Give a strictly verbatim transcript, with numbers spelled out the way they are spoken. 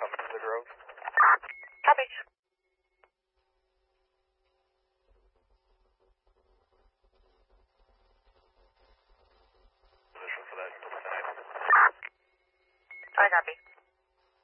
coming to the Grove. Copy. Position for that tonight. I copy.